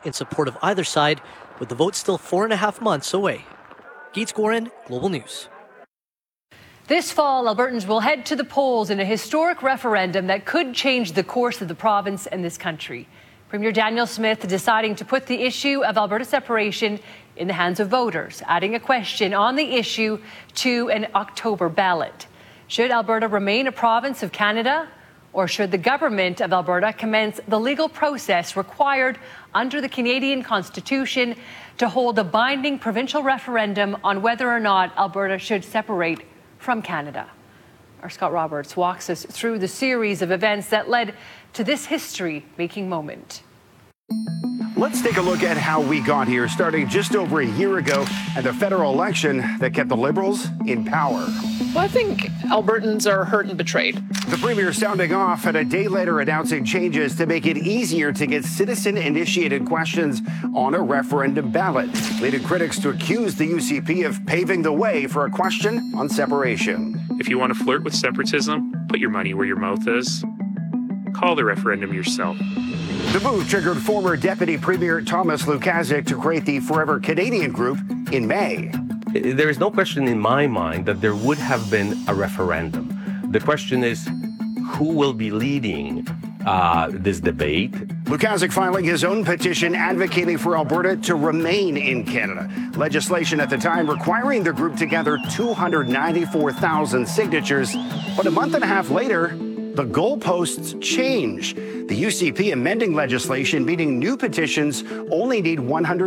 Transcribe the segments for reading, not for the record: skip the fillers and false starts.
in support of either side, with the vote still 4.5 months away. Geets Gorin, Global News. This fall, Albertans will head to the polls in a historic referendum that could change the course of the province and this country. Premier Daniel Smith deciding to put the issue of Alberta separation in the hands of voters, adding a question on the issue to an October ballot. Should Alberta remain a province of Canada, or should the government of Alberta commence the legal process required under the Canadian Constitution to hold a binding provincial referendum on whether or not Alberta should separate from Canada? Our Scott Roberts walks us through the series of events that led to this history-making moment. Let's take a look at how we got here, starting just over a year ago and a federal election that kept the Liberals in power. Well, I think Albertans are hurt and betrayed. The Premier sounding off and a day later announcing changes to make it easier to get citizen-initiated questions on a referendum ballot, leading critics to accuse the UCP of paving the way for a question on separation. If you want to flirt with separatism, put your money where your mouth is. Call the referendum yourself. The move triggered former Deputy Premier Thomas Lukaszuk to create the Forever Canadian Group in May. There is no question in my mind that there would have been a referendum. The question is, who will be leading this debate? Lukaszuk filing his own petition advocating for Alberta to remain in Canada. Legislation at the time requiring the group to gather 294,000 signatures. But a month and a half later, the goalposts change. The UCP amending legislation, meaning new petitions only need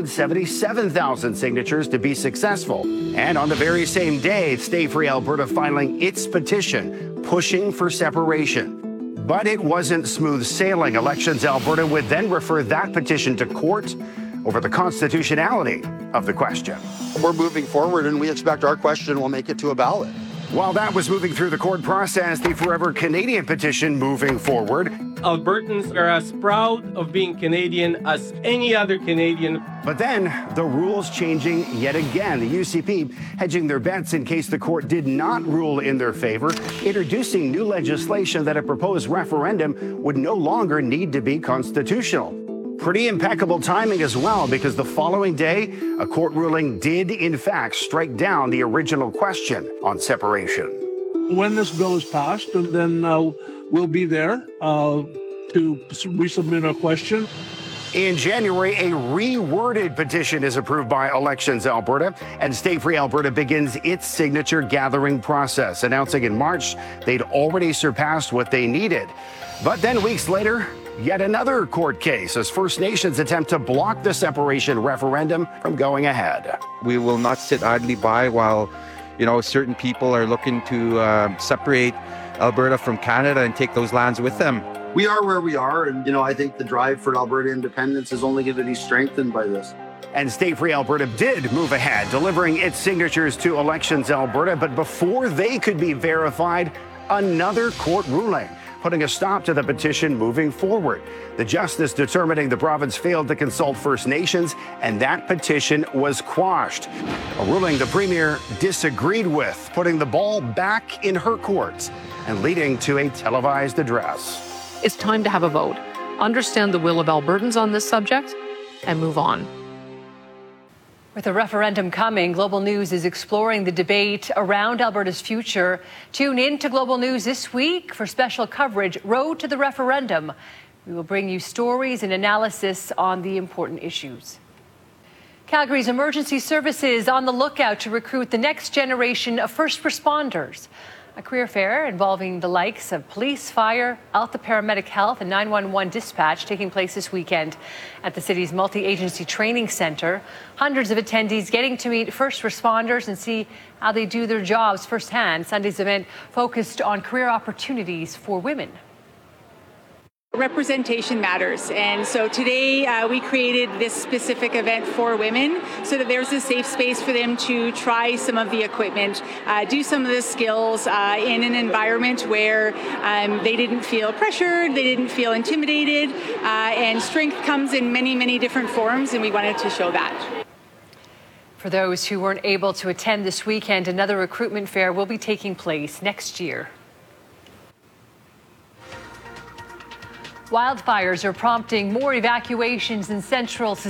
177,000 signatures to be successful. And on the very same day, Stay Free Alberta filing its petition, pushing for separation. But it wasn't smooth sailing. Elections Alberta would then refer that petition to court over the constitutionality of the question. We're moving forward, and we expect our question will make it to a ballot. While that was moving through the court process, the Forever Canadian petition moving forward. Albertans are as proud of being Canadian as any other Canadian. But then the rules changing yet again. The UCP hedging their bets in case the court did not rule in their favor, introducing new legislation that a proposed referendum would no longer need to be constitutional. Pretty impeccable timing as well, because the following day, a court ruling did, in fact, strike down the original question on separation. When this bill is passed, then we'll be there to resubmit our question. In January, a reworded petition is approved by Elections Alberta, and Stay Free Alberta begins its signature gathering process, announcing in March they'd already surpassed what they needed. But then weeks later, yet another court case as First Nations attempt to block the separation referendum from going ahead. We will not sit idly by while, certain people are looking to separate Alberta from Canada and take those lands with them. We are where we are, and I think the drive for Alberta independence is only going to be strengthened by this. And Stay Free Alberta did move ahead, delivering its signatures to Elections Alberta, but before they could be verified, another court ruling, putting a stop to the petition moving forward. The justice determining the province failed to consult First Nations, and that petition was quashed. A ruling the Premier disagreed with, putting the ball back in her courts and leading to a televised address. It's time to have a vote, understand the will of Albertans on this subject, and move on. With a referendum coming, Global News is exploring the debate around Alberta's future. Tune in to Global News this week for special coverage, Road to the Referendum. We will bring you stories and analysis on the important issues. Calgary's emergency services on the lookout to recruit the next generation of first responders. A career fair involving the likes of police, fire, Alta Paramedic Health and 911 dispatch taking place this weekend at the city's multi-agency training centre. Hundreds of attendees getting to meet first responders and see how they do their jobs firsthand. Sunday's event focused on career opportunities for women. Representation matters, and so today we created this specific event for women so that there's a safe space for them to try some of the equipment, do some of the skills in an environment where they didn't feel pressured, they didn't feel intimidated, and strength comes in many, many different forms, and we wanted to show that. For those who weren't able to attend this weekend, another recruitment fair will be taking place next year. Wildfires are prompting more evacuations in central